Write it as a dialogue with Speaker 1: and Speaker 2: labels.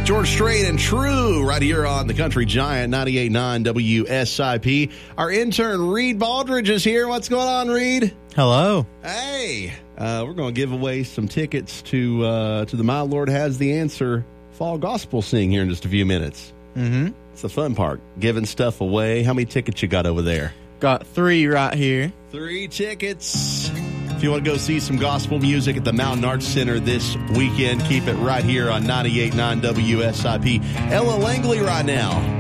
Speaker 1: George Strait and True right here on the Country Giant 98.9 WSIP. Our intern Reed Baldridge is here. What's going on, Reed?
Speaker 2: Hello.
Speaker 1: Hey, we're going to give away some tickets to the My Lord Has the Answer Fall Gospel Sing here in just a few minutes.
Speaker 2: Mm-hmm.
Speaker 1: It's the fun part, giving stuff away. How many tickets you got over there?
Speaker 2: Got 3 right here.
Speaker 1: 3 tickets. If you want to go see some gospel music at the Mountain Arts Center this weekend, keep it right here on 98.9 WSIP. Ella Langley right now.